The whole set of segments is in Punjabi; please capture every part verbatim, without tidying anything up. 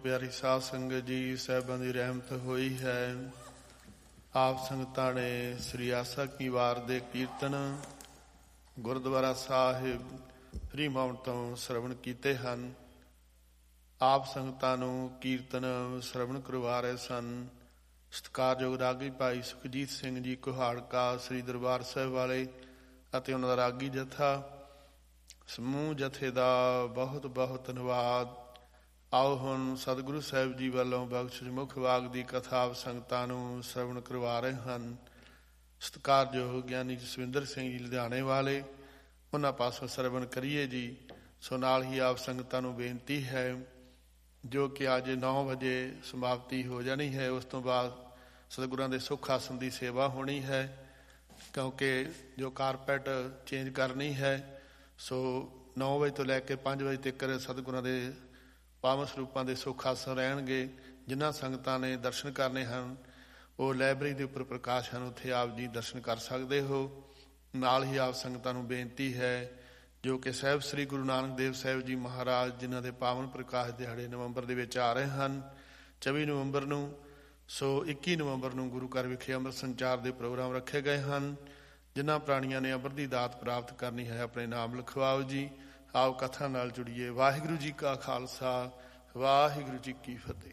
ਪਿਆਰੀ ਸਾਧ ਸੰਗਤ ਜੀ, ਸਾਹਿਬਾਂ ਦੀ ਰਹਿਮਤ ਹੋਈ ਹੈ। ਆਪ ਸੰਗਤਾਂ ਨੇ ਸ੍ਰੀ ਆਸਾ ਕੀ ਵਾਰ ਦੇ ਕੀਰਤਨ ਗੁਰਦੁਆਰਾ ਸਾਹਿਬ ਫਰੀਮਾਉਂਟ ਤੋਂ ਸ਼ਰਵਣ ਕੀਤੇ ਹਨ। ਆਪ ਸੰਗਤਾਂ ਨੂੰ ਕੀਰਤਨ ਸ਼ਰਵਣ ਕਰਵਾ ਰਹੇ ਸਨ ਸਤਿਕਾਰਯੋਗ ਰਾਗੀ ਭਾਈ ਸੁਖਜੀਤ ਸਿੰਘ ਜੀ ਕੁਹਾੜਕਾ ਸ੍ਰੀ ਦਰਬਾਰ ਸਾਹਿਬ ਵਾਲੇ ਅਤੇ ਉਹਨਾਂ ਦਾ ਰਾਗੀ ਜਥਾ ਸਮੂਹ ਜਥੇ ਦਾ ਬਹੁਤ ਬਹੁਤ ਧੰਨਵਾਦ। ਆਓ ਹੁਣ ਸਤਿਗੁਰੂ ਸਾਹਿਬ ਜੀ ਵੱਲੋਂ ਬਖਸ਼ਿਸ਼ ਮੁੱਖ ਵਾਗ ਦੀ ਕਥਾ ਆਪ ਸੰਗਤਾਂ ਨੂੰ ਸ਼ਰਵਣ ਕਰਵਾ ਰਹੇ ਹਨ। ਸਤਿਕਾਰਯੋਗ ਗਿਆਨੀ ਜਸਵਿੰਦਰ ਸਿੰਘ ਜੀ ਲੁਧਿਆਣੇ ਵਾਲੇ, ਉਹਨਾਂ ਪਾਸੋਂ ਸ਼ਰਵਣ ਕਰੀਏ ਜੀ। ਸੋ ਨਾਲ ਹੀ ਆਪ ਸੰਗਤਾਂ ਨੂੰ ਬੇਨਤੀ ਹੈ ਜੋ ਕਿ ਅੱਜ ਨੌ ਵਜੇ ਸਮਾਪਤੀ ਹੋ ਜਾਣੀ ਹੈ, ਉਸ ਤੋਂ ਬਾਅਦ ਸਤਿਗੁਰਾਂ ਦੇ ਸੁੱਖ ਆਸਣ ਦੀ ਸੇਵਾ ਹੋਣੀ ਹੈ, ਕਿਉਂਕਿ ਜੋ ਕਾਰਪੈਟ ਚੇਂਜ ਕਰਨੀ ਹੈ। ਸੋ ਨੌ ਵਜੇ ਤੋਂ ਲੈ ਕੇ ਪੰਜ ਵਜੇ ਤੱਕ ਸਤਿਗੁਰਾਂ ਦੇ ਪਾਵਨ ਸਰੂਪਾਂ ਦੇ ਸੁੱਖ ਆਸਣ ਰਹਿਣਗੇ। ਜਿਨ੍ਹਾਂ ਸੰਗਤਾਂ ਨੇ ਦਰਸ਼ਨ ਕਰਨੇ ਹਨ ਉਹ ਲਾਇਬ੍ਰੇਰੀ ਦੇ ਉੱਪਰ ਪ੍ਰਕਾਸ਼ ਹਨ, ਉੱਥੇ ਆਪ ਜੀ ਦਰਸ਼ਨ ਕਰ ਸਕਦੇ ਹੋ। ਨਾਲ ਹੀ ਆਪ ਸੰਗਤਾਂ ਨੂੰ ਬੇਨਤੀ ਹੈ ਜੋ ਕਿ ਸਾਹਿਬ ਸ੍ਰੀ ਗੁਰੂ ਨਾਨਕ ਦੇਵ ਸਾਹਿਬ ਜੀ ਮਹਾਰਾਜ ਜਿਨ੍ਹਾਂ ਦੇ ਪਾਵਨ ਪ੍ਰਕਾਸ਼ ਦਿਹਾੜੇ ਨਵੰਬਰ ਦੇ ਵਿੱਚ ਆ ਰਹੇ ਹਨ, ਚੌਵੀ ਨਵੰਬਰ ਨੂੰ। ਸੋ ਇੱਕੀ ਨਵੰਬਰ ਨੂੰ ਗੁਰੂ ਘਰ ਵਿਖੇ ਅੰਮ੍ਰਿਤ ਸੰਚਾਰ ਦੇ ਪ੍ਰੋਗਰਾਮ ਰੱਖੇ ਗਏ ਹਨ। ਜਿਨ੍ਹਾਂ ਪ੍ਰਾਣੀਆਂ ਨੇ ਅੰਮ੍ਰਿਤ ਦੀ ਦਾਤ ਪ੍ਰਾਪਤ ਕਰਨੀ ਹੈ ਆਪਣੇ ਨਾਮ ਲਿਖਵਾਓ ਜੀ। ਆਓ ਕਥਾ ਨਾਲ ਜੁੜੀਏ। ਵਾਹਿਗੁਰੂ ਜੀ ਕਾ ਖਾਲਸਾ, ਵਾਹਿਗੁਰੂ ਜੀ ਕੀ ਫਤਿਹ।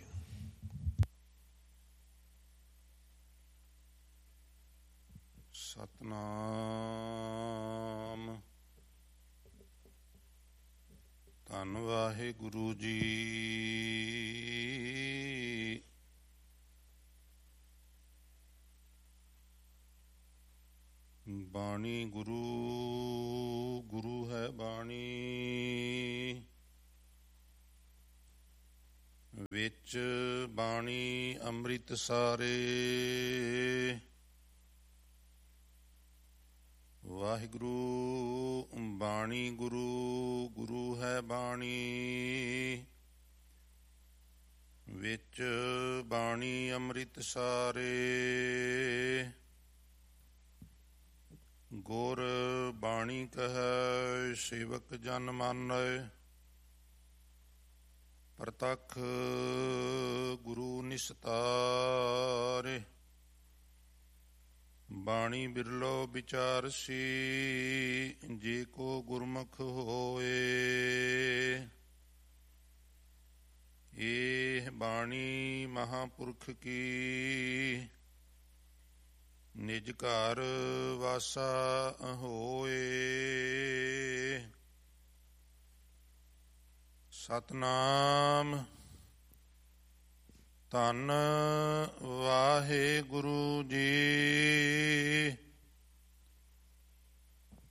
ਸਤਨਾਮ। ਧੰਨ ਵਾਹਿਗੁਰੂ ਜੀ। ਬਾਣੀ ਗੁਰੂ, ਗੁਰੂ ਹੈ ਬਾਣੀ, ਵਿੱਚ ਬਾਣੀ ਅੰਮ੍ਰਿਤ ਸਾਰੇ। ਵਾਹਿਗੁਰੂ ਬਾਣੀ ਗੁਰੂ, ਗੁਰੂ ਹੈ ਬਾਣੀ, ਵਿੱਚ ਬਾਣੀ ਅੰਮ੍ਰਿਤ ਸਾਰੇ। ਗੁਰ ਬਾਣੀ ਕਹੈ ਸੇਵਕ ਜਨ ਮਾਨੈ, ਪ੍ਰਤੱਖ ਗੁਰੂ ਨਿਸਤਾਰੇ। ਬਾਣੀ ਬਿਰਲੋ ਵਿਚਾਰਸੀ, ਜੇ ਕੋ ਗੁਰਮੁਖ ਹੋਏ। ਇਹ ਬਾਣੀ ਮਹਾਂਪੁਰਖ ਕੀ, ਨਿਜ ਘਰ ਵਾਸਾ ਹੋਏ। ਸਤਨਾਮ। ਧੰਨ